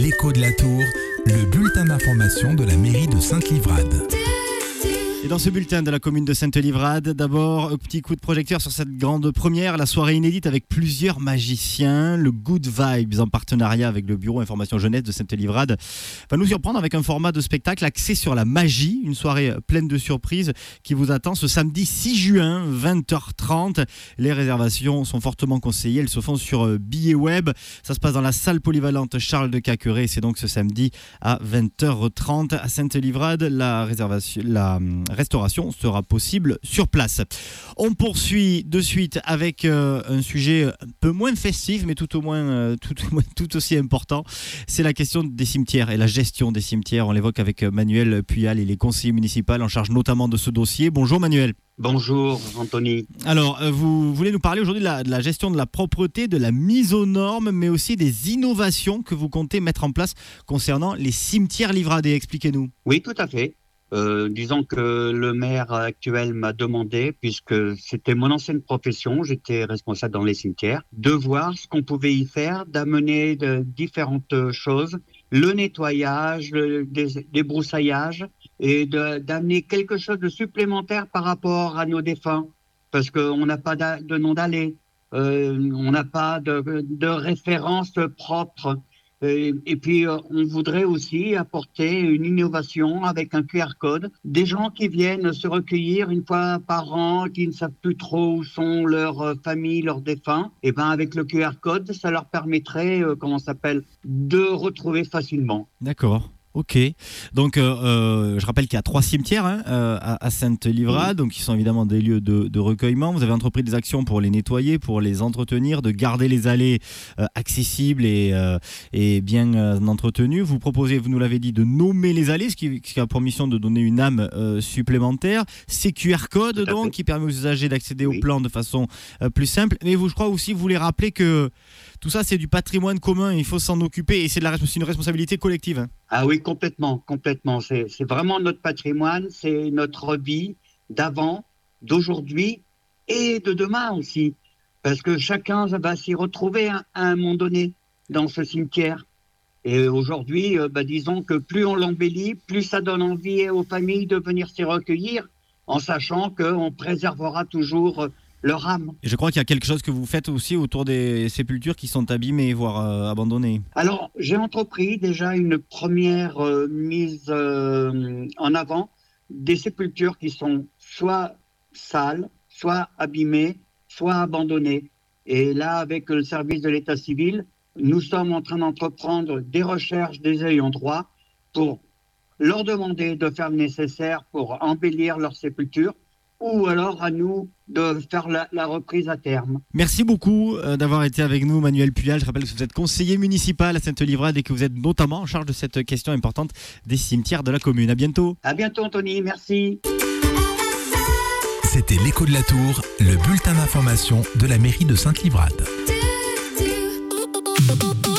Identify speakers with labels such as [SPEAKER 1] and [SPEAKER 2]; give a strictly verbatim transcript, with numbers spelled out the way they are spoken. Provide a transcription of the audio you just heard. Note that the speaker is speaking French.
[SPEAKER 1] L'écho de la Tour, le bulletin d'information de la mairie de Sainte-Livrade.
[SPEAKER 2] Et dans ce bulletin de la commune de Sainte-Livrade, d'abord, un petit coup de projecteur sur cette grande première, la soirée inédite avec plusieurs magiciens. Le Good Vibes, en partenariat avec le bureau information jeunesse de Sainte-Livrade, va nous surprendre avec un format de spectacle axé sur la magie. Une soirée pleine de surprises qui vous attend ce samedi six juin, vingt heures trente. Les réservations sont fortement conseillées. Elles se font sur billets web. Ça se passe dans la salle polyvalente Charles de Caqueret. C'est donc ce samedi à vingt heures trente à Sainte-Livrade. La réservation, la restauration sera possible sur place. On poursuit de suite avec euh, un sujet un peu moins festif, mais tout au moins euh, tout, tout aussi important. C'est la question des cimetières et la gestion des cimetières. On l'évoque avec Manuel Puyal, il est conseiller municipal en charge notamment de ce dossier. Bonjour Manuel.
[SPEAKER 3] Bonjour Anthony.
[SPEAKER 2] Alors, vous voulez nous parler aujourd'hui de la, de la gestion de la propreté, de la mise aux normes, mais aussi des innovations que vous comptez mettre en place concernant les cimetières livradais. Expliquez-nous.
[SPEAKER 3] Oui, tout à fait. Euh, disons que le maire actuel m'a demandé, puisque c'était mon ancienne profession, j'étais responsable dans les cimetières, de voir ce qu'on pouvait y faire, d'amener de différentes choses, le nettoyage, le, des, des brousaillages, et de, d'amener quelque chose de supplémentaire par rapport à nos défunts, parce qu'on n'a pas de nom d'allée, euh, on n'a pas de, de référence propre. Et, et puis, euh, on voudrait aussi apporter une innovation avec un Q R code. Des gens qui viennent se recueillir une fois par an, qui ne savent plus trop où sont leurs euh, familles, leurs défunts. Et ben, avec le Q R code, ça leur permettrait, euh, comment ça s'appelle, de retrouver facilement.
[SPEAKER 2] D'accord. Ok, donc euh, euh, je rappelle qu'il y a trois cimetières hein, euh, à, à Sainte-Livrade, donc qui sont évidemment des lieux de, de recueillement. Vous avez entrepris des actions pour les nettoyer, pour les entretenir, de garder les allées euh, accessibles et, euh, et bien euh, entretenues. Vous proposez, vous nous l'avez dit, de nommer les allées, ce qui, qui a pour mission de donner une âme euh, supplémentaire. Ces Q R codes donc, fait. Qui permet aux usagers d'accéder oui. au plan de façon euh, plus simple. Mais vous, je crois aussi, vous voulez rappeler que tout ça, c'est du patrimoine commun, il faut s'en occuper et c'est, de la, c'est une responsabilité collective. Hein.
[SPEAKER 3] Ah oui, complètement, complètement. C'est, c'est vraiment notre patrimoine, c'est notre vie d'avant, d'aujourd'hui et de demain aussi. Parce que chacun va s'y retrouver à, à un moment donné dans ce cimetière. Et aujourd'hui, euh, bah, disons que plus on l'embellit, plus ça donne envie aux familles de venir s'y recueillir, en sachant qu'on préservera toujours leur âme.
[SPEAKER 2] Et je crois qu'il y a quelque chose que vous faites aussi autour des sépultures qui sont abîmées, voire euh, abandonnées.
[SPEAKER 3] Alors, j'ai entrepris déjà une première euh, mise euh, en avant des sépultures qui sont soit sales, soit abîmées, soit abandonnées. Et là, avec le service de l'état civil, nous sommes en train d'entreprendre des recherches des ayants droit pour leur demander de faire le nécessaire pour embellir leur sépulture, ou alors à nous de faire la, la reprise à terme.
[SPEAKER 2] Merci beaucoup euh, d'avoir été avec nous, Manuel Puyal. Je rappelle que vous êtes conseiller municipal à Sainte-Livrade et que vous êtes notamment en charge de cette question importante des cimetières de la commune. À bientôt.
[SPEAKER 3] À bientôt, Anthony. Merci.
[SPEAKER 1] C'était l'écho de la Tour, le bulletin d'information de la mairie de Sainte-Livrade.